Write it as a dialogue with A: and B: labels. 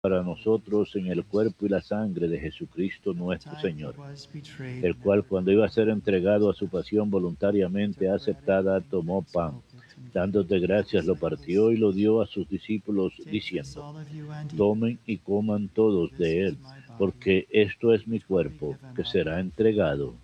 A: para nosotros en el cuerpo y la sangre de Jesucristo nuestro Señor, el cual cuando iba a ser entregado a su pasión voluntariamente aceptada, tomó pan, dándote gracias, lo partió y lo dio a sus discípulos, diciendo: tomen y coman todos de él, porque esto es mi cuerpo, que será entregado